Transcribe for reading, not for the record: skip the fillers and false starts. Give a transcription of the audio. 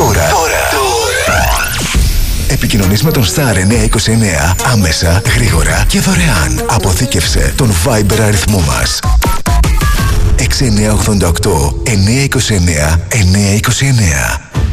Τώρα. Επικοινωνείς με τον Star 929 άμεσα, γρήγορα και δωρεάν. Αποθήκευσε τον Viber αριθμό μας. 6988 929 929.